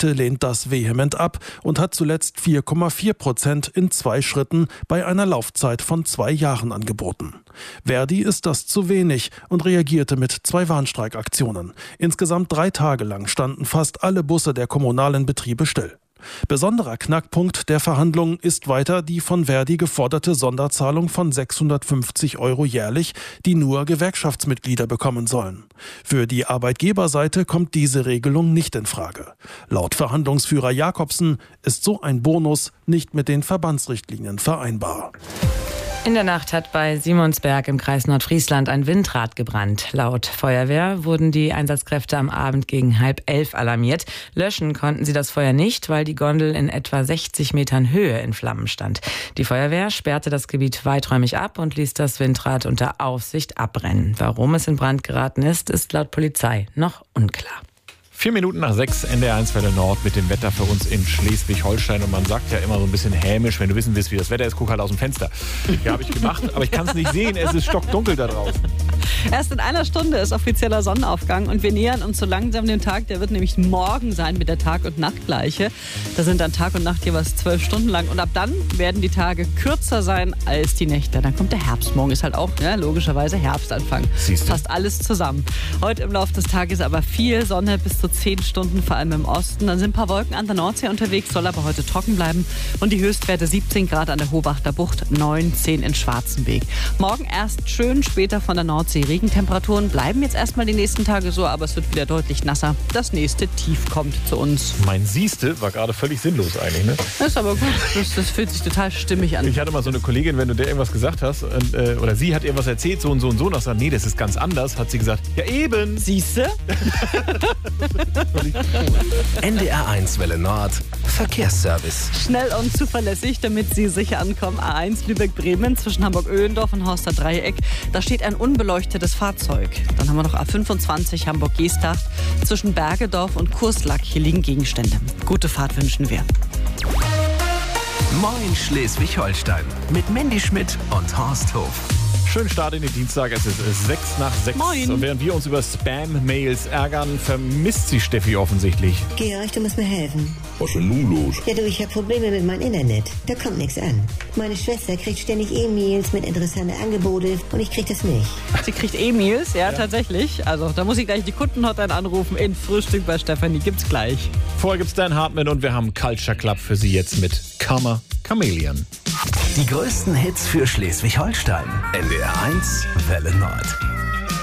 Beteiligte lehnt das vehement ab und hat zuletzt 4,4% in 2 Schritten bei einer Laufzeit von 2 Jahren angeboten. Verdi ist das zu wenig und reagierte mit 2 Warnstreikaktionen. Insgesamt 3 Tage lang standen fast alle Busse der kommunalen Betriebe still. Besonderer Knackpunkt der Verhandlungen ist weiter die von Verdi geforderte Sonderzahlung von 650 € jährlich, die nur Gewerkschaftsmitglieder bekommen sollen. Für die Arbeitgeberseite kommt diese Regelung nicht in Frage. Laut Verhandlungsführer Jakobsen ist so ein Bonus nicht mit den Verbandsrichtlinien vereinbar. In der Nacht hat bei Simonsberg im Kreis Nordfriesland ein Windrad gebrannt. Laut Feuerwehr wurden die Einsatzkräfte am Abend gegen 10:30 alarmiert. Löschen konnten sie das Feuer nicht, weil die Gondel in etwa 60 Metern Höhe in Flammen stand. Die Feuerwehr sperrte das Gebiet weiträumig ab und ließ das Windrad unter Aufsicht abbrennen. Warum es in Brand geraten ist laut Polizei noch unklar. 4 Minuten nach 6, NDR1 Welle Nord mit dem Wetter für uns in Schleswig-Holstein. Und man sagt ja immer so ein bisschen hämisch, wenn du wissen willst, wie das Wetter ist, guck halt aus dem Fenster. Ja, habe ich gemacht, aber ich kann es nicht sehen. Es ist stockdunkel da draußen. Erst in einer Stunde ist offizieller Sonnenaufgang und wir nähern uns so langsam dem Tag. Der wird nämlich morgen sein mit der Tag- und Nachtgleiche. Da sind dann Tag und Nacht jeweils 12 Stunden lang. Und ab dann werden die Tage kürzer sein als die Nächte. Dann kommt der Herbst. Morgen ist halt auch logischerweise Herbstanfang. Siehst du? Fast alles zusammen. Heute im Laufe des Tages aber viel Sonne bis zu 10 Stunden, vor allem im Osten. Dann sind ein paar Wolken an der Nordsee unterwegs, soll aber heute trocken bleiben. Und die Höchstwerte 17 Grad an der Hobachter Bucht, 19 in Schwarzenberg. Morgen erst schön, später von der Nordsee. Regentemperaturen bleiben jetzt erstmal die nächsten Tage so, aber es wird wieder deutlich nasser. Das nächste Tief kommt zu uns. Mein Siehste war gerade völlig sinnlos eigentlich, ne? Das ist aber gut. Das fühlt sich total stimmig an. Ich hatte mal so eine Kollegin, wenn du der irgendwas gesagt hast, oder sie hat irgendwas erzählt, so und so und so, und sagt, nee, das ist ganz anders, hat sie gesagt, ja eben. Siehste? NDR1 Welle Nord, Verkehrsservice. Schnell und zuverlässig, damit Sie sicher ankommen. A1 Lübeck-Bremen zwischen Hamburg-Öhlendorf und Horster Dreieck. Da steht ein unbeleuctetes Fahrzeug. Dann haben wir noch A25 Hamburg-Geesthacht zwischen Bergedorf und Kurslack. Hier liegen Gegenstände. Gute Fahrt wünschen wir. Moin Schleswig-Holstein mit Mandy Schmidt und Horst Hof. Schönen Start in den Dienstag, es ist 6 nach 6. Moin. Und während wir uns über Spam-Mails ärgern, vermisst sie Steffi offensichtlich. Georg, du musst mir helfen. Was ist denn nun los? Ja du, ich habe Probleme mit meinem Internet. Da kommt nichts an. Meine Schwester kriegt ständig E-Mails mit interessanten Angeboten und ich krieg das nicht. Sie kriegt E-Mails, ja, tatsächlich. Also da muss ich gleich die Kundenhotline anrufen. In Frühstück bei Stefanie gibt's gleich. Vorher gibt's Dan Hartmann und wir haben Culture Club für Sie jetzt mit Karma Chameleon. Die größten Hits für Schleswig-Holstein. NDR1 Welle Nord.